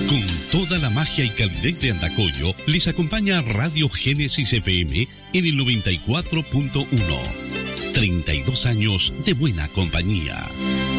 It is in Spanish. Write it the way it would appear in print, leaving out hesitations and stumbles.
Con toda la magia y calidez de Andacollo, les acompaña Radio Génesis FM en el 94.1. 32 años de buena compañía.